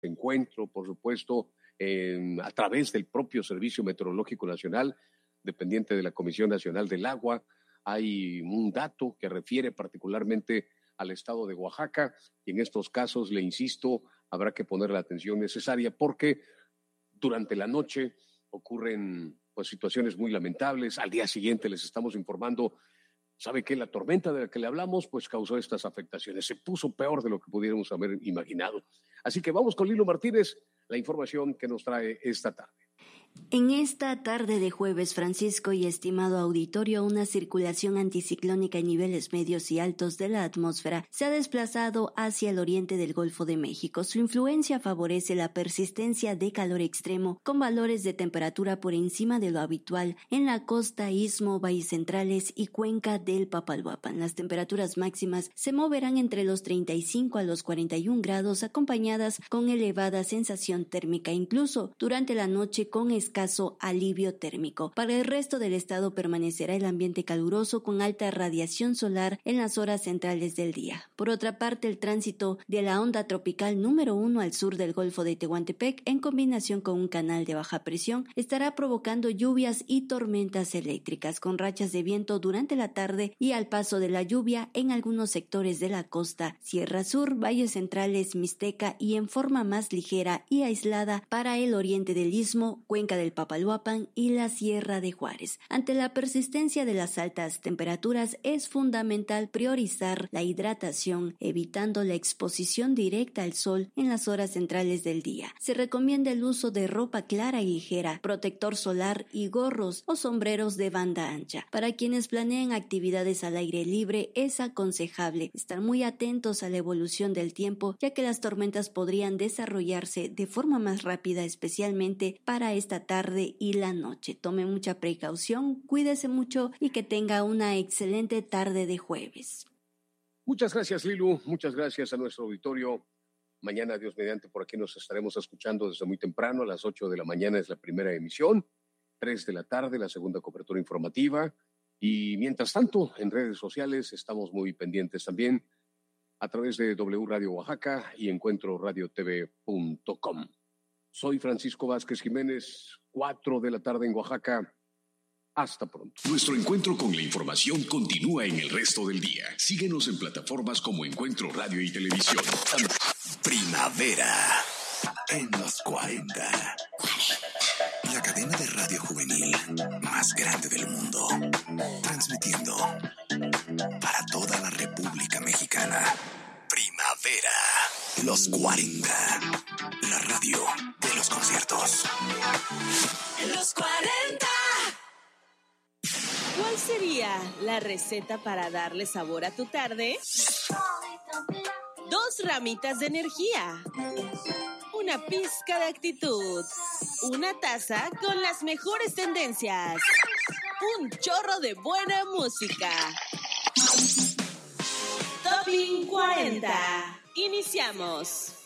encuentro, por supuesto, a través del propio Servicio Meteorológico Nacional, dependiente de la Comisión Nacional del Agua. Hay un dato que refiere particularmente al estado de Oaxaca y en estos casos, le insisto, habrá que poner la atención necesaria porque durante la noche ocurren pues situaciones muy lamentables. Al día siguiente les estamos informando, ¿sabe qué? La tormenta de la que le hablamos pues causó estas afectaciones. Se puso peor de lo que pudiéramos haber imaginado. Así que vamos con Lilo Martínez, la información que nos trae esta tarde. En esta tarde de jueves, Francisco y estimado auditorio, una circulación anticiclónica en niveles medios y altos de la atmósfera se ha desplazado hacia el oriente del Golfo de México. Su influencia favorece la persistencia de calor extremo con valores de temperatura por encima de lo habitual en la costa, istmo, valles centrales y cuenca del Papaloapan. Las temperaturas máximas se moverán entre los 35 a los 41 grados, acompañadas con elevada sensación térmica, incluso durante la noche con escaso alivio térmico. Para el resto del estado permanecerá el ambiente caluroso con alta radiación solar en las horas centrales del día. Por otra parte, el tránsito de la onda tropical número 1 al sur del Golfo de Tehuantepec, en combinación con un canal de baja presión, estará provocando lluvias y tormentas eléctricas con rachas de viento durante la tarde y al paso de la lluvia en algunos sectores de la costa, Sierra Sur, valles centrales, Mixteca y en forma más ligera y aislada para el oriente del istmo, cuenca del Papaloapan y la Sierra de Juárez. Ante la persistencia de las altas temperaturas, es fundamental priorizar la hidratación, evitando la exposición directa al sol en las horas centrales del día. Se recomienda el uso de ropa clara y ligera, protector solar y gorros o sombreros de banda ancha. Para quienes planean actividades al aire libre, es aconsejable estar muy atentos a la evolución del tiempo, ya que las tormentas podrían desarrollarse de forma más rápida, especialmente para esta tarde y la noche. Tome mucha precaución, cuídese mucho y que tenga una excelente tarde de jueves. Muchas gracias, Lilu. Muchas gracias a nuestro auditorio. Mañana, Dios mediante, por aquí nos estaremos escuchando desde muy temprano. A las 8 de la mañana es la primera emisión, 3 de la tarde la segunda cobertura informativa. Y mientras tanto, en redes sociales estamos muy pendientes también a través de W Radio Oaxaca y encuentroradiotv.com. Soy Francisco Vázquez Jiménez, 4 de la tarde en Oaxaca. Hasta pronto. Nuestro encuentro con la información continúa en el resto del día. Síguenos en plataformas como Encuentro Radio y Televisión. Primavera en los 40. La cadena de radio juvenil más grande del mundo. Transmitiendo para toda la República Mexicana. Primavera, los 40. La radio de los conciertos. Los 40. ¿Cuál sería la receta para darle sabor a tu tarde? 2 ramitas de energía, una pizca de actitud, una taza con las mejores tendencias, un chorro de buena música. Topping 40. Iniciamos.